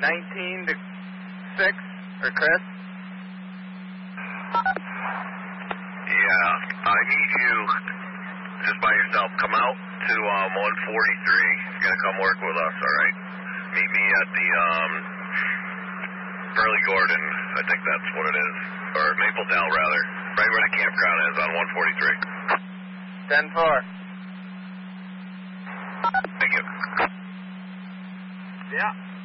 19 to 6 for Chris. Yeah, I need you just by yourself. Come out to 143. You're going to come work with us, all right? Meet me at the Burley Gordon, I think that's what it is. Or Maple Dell, rather. Right where the campground is on 143. 10-4. Thank you. Yeah.